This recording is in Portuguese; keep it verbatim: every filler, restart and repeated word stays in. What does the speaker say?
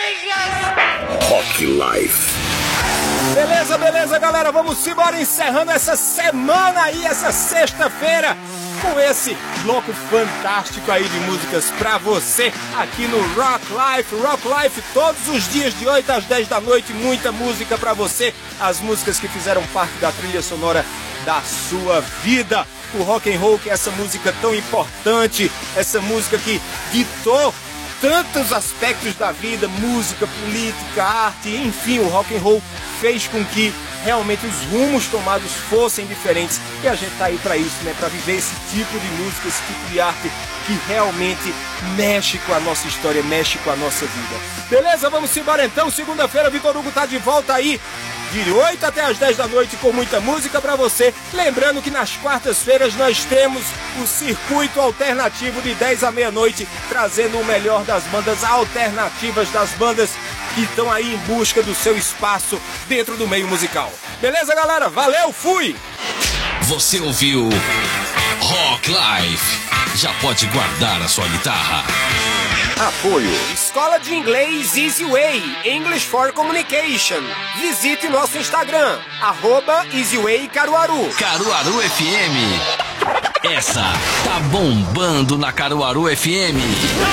Rock Life. Beleza, beleza, galera, vamos embora encerrando essa semana aí, essa sexta-feira, com esse bloco fantástico aí de músicas pra você, aqui no Rock Life. Rock Life todos os dias de oito às dez da noite, muita música pra você, as músicas que fizeram parte da trilha sonora da sua vida. O rock and roll, que é essa música tão importante, essa música que ditou tantos aspectos da vida, música, política, arte, enfim, o rock and roll fez com que realmente os rumos tomados fossem diferentes, e a gente tá aí pra isso, né, pra viver esse tipo de música, esse tipo de arte que realmente mexe com a nossa história, mexe com a nossa vida. Beleza? Vamos embora então. Segunda-feira, Vitor Hugo tá de volta aí de oito até as dez da noite com muita música pra você. Lembrando que nas quartas-feiras nós temos o Circuito Alternativo de dez à meia-noite, trazendo o melhor das bandas alternativas, das bandas que estão aí em busca do seu espaço dentro do meio musical. Beleza, galera? Valeu, fui! Você ouviu Rock Life. Já pode guardar a sua guitarra. Apoio Escola de Inglês Easy Way, English for Communication. Visite nosso Instagram, arroba EasyWay Caruaru. Caruaru F M. Essa tá bombando na Caruaru F M.